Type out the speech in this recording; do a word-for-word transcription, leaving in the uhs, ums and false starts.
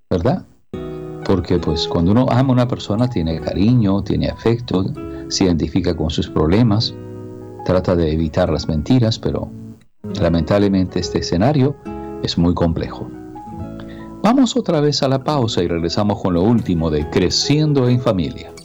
¿verdad? Porque pues cuando uno ama a una persona tiene cariño, tiene afecto, se identifica con sus problemas, trata de evitar las mentiras, pero lamentablemente este escenario es muy complejo. Vamos otra vez a la pausa y regresamos con lo último de Creciendo en Familia.